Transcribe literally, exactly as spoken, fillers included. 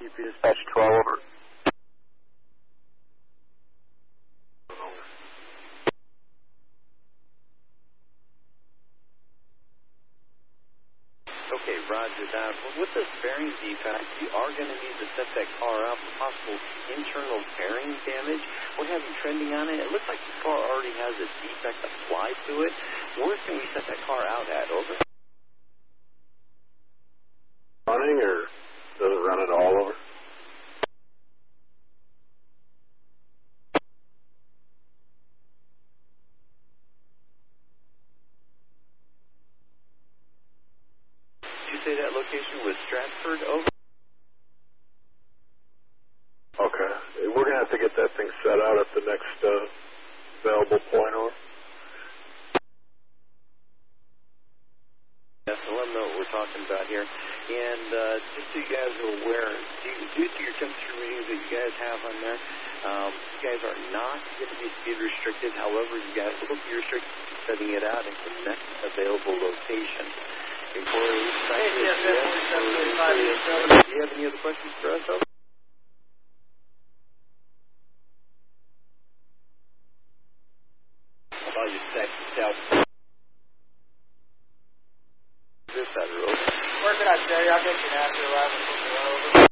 U P dispatch twelve, over. Okay, roger that. Well, with this bearing defect, you are going to need to set that car out for possible internal bearing damage. What have you trending on it? It looks like the car already has a defect applied to it. Where can we set that car out at? Over. Running, or does it run it all over? Did you say that location was Stratford? Over. Okay. We're going to have to get that thing set out at the next uh, available point, over. Yes, so let them know what we're talking about here. And uh, just so you guys are aware, due, due to your temperature readings that you guys have on there, um, you guys are not going to be speed restricted. However, you guys will be restricted to setting it out at the next available location. Before we start, do you have any other questions for us? Over? About your text itself. This side of the road. Where can I tell you? I'll get you after arrival. Over.